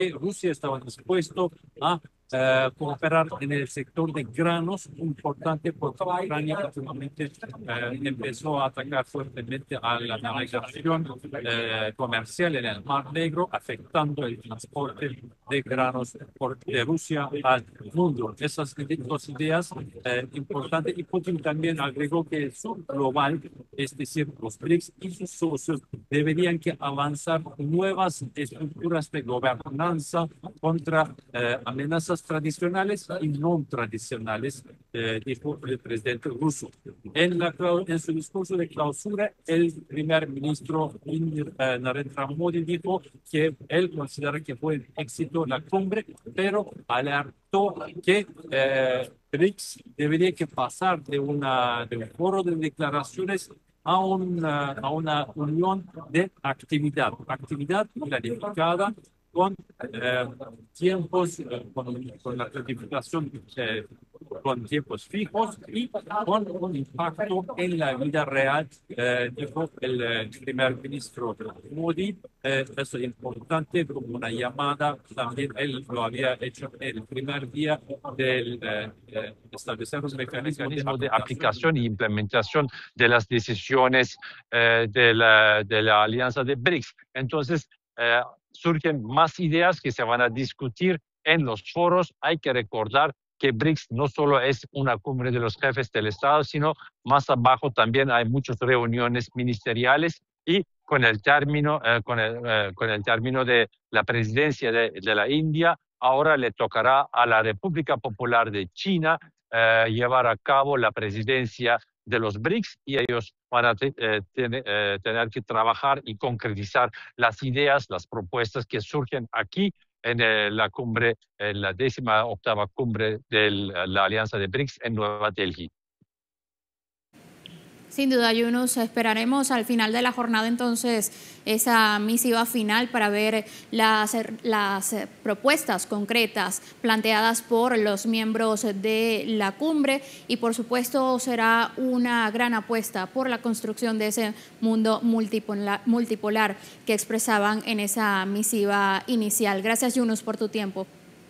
que Rusia estaba dispuesto a cooperar en el sector de granos, importante porque Ucrania últimamente empezó a atacar fuertemente a la navegación comercial en el Mar Negro, afectando el transporte de granos de Rusia al mundo. Esas dos ideas importantes. Y Putin también agregó que el sur global, es decir, los BRICS y sus socios, deberían que avanzar nuevas estructuras de gobernanza contra amenazas tradicionales y no tradicionales, dijo el presidente ruso. En su discurso de clausura, el primer ministro Narendra Modi dijo que él considera que fue un éxito la cumbre, pero alertó que BRICS debería que pasar de un foro de declaraciones a una unión de actividad planificada con tiempos, con la planificación con tiempos fijos y con un impacto en la vida real, dijo el primer ministro Modi. Eso es importante, como una llamada, también él lo había hecho el primer día del establecer un Mecanismo de aplicación y implementación de las decisiones de la alianza de BRICS. Entonces, surgen más ideas que se van a discutir en los foros. Hay que recordar que BRICS no solo es una cumbre de los jefes del Estado, sino más abajo también hay muchas reuniones ministeriales y con el término de la presidencia de la India, ahora le tocará a la República Popular de China llevar a cabo la presidencia de los BRICS y ellos van a tener que trabajar y concretizar las ideas, las propuestas que surgen aquí en la cumbre, en la 18ª cumbre de la Alianza de BRICS en Nueva Delhi. Sin duda, Yunus, esperaremos al final de la jornada entonces esa misiva final para ver las propuestas concretas planteadas por los miembros de la cumbre y por supuesto será una gran apuesta por la construcción de ese mundo multipolar que expresaban en esa misiva inicial. Gracias, Yunus, por tu tiempo.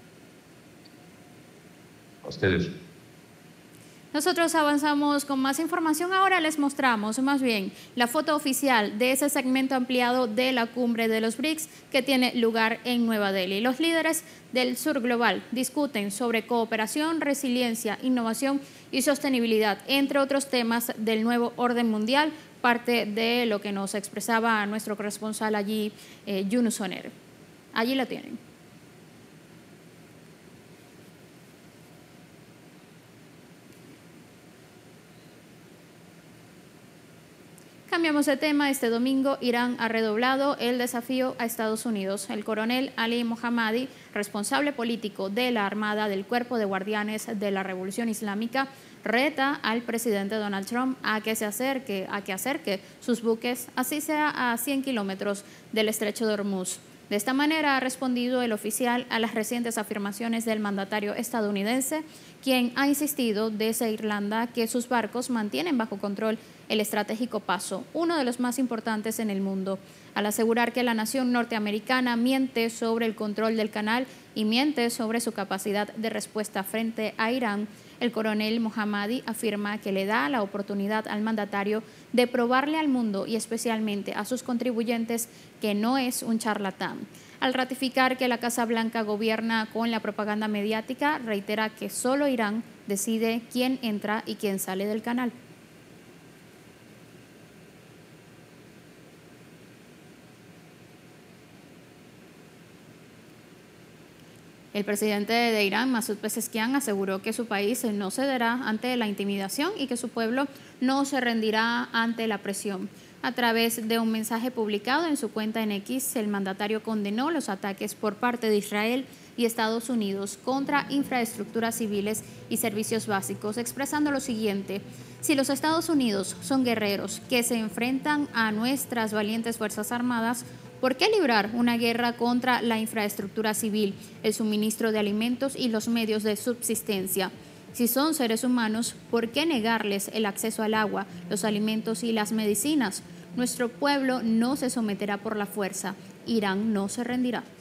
A ustedes. Nosotros avanzamos con más información. Ahora les mostramos más bien la foto oficial de ese segmento ampliado de la cumbre de los BRICS que tiene lugar en Nueva Delhi. Los líderes del sur global discuten sobre cooperación, resiliencia, innovación y sostenibilidad, entre otros temas del nuevo orden mundial, parte de lo que nos expresaba nuestro corresponsal allí, Yunus Soner. Allí la tienen. Cambiamos de tema. Este domingo Irán ha redoblado el desafío a Estados Unidos. El coronel Ali Mohammadi, responsable político de la Armada del Cuerpo de Guardianes de la Revolución Islámica, reta al presidente Donald Trump a que acerque sus buques, así sea a 100 kilómetros del estrecho de Hormuz. De esta manera ha respondido el oficial a las recientes afirmaciones del mandatario estadounidense, quien ha insistido desde Irlanda que sus barcos mantienen bajo control el estratégico paso, uno de los más importantes en el mundo, al asegurar que la nación norteamericana miente sobre el control del canal y miente sobre su capacidad de respuesta frente a Irán. El coronel Mohammadi afirma que le da la oportunidad al mandatario de probarle al mundo y especialmente a sus contribuyentes que no es un charlatán. Al ratificar que la Casa Blanca gobierna con la propaganda mediática, reitera que solo Irán decide quién entra y quién sale del canal. El presidente de Irán, Masoud Pezeshkian, aseguró que su país no cederá ante la intimidación y que su pueblo no se rendirá ante la presión. A través de un mensaje publicado en su cuenta en X, el mandatario condenó los ataques por parte de Israel y Estados Unidos contra infraestructuras civiles y servicios básicos, expresando lo siguiente: si los Estados Unidos son guerreros que se enfrentan a nuestras valientes Fuerzas Armadas, ¿por qué librar una guerra contra la infraestructura civil, el suministro de alimentos y los medios de subsistencia? Si son seres humanos, ¿por qué negarles el acceso al agua, los alimentos y las medicinas? Nuestro pueblo no se someterá por la fuerza. Irán no se rendirá.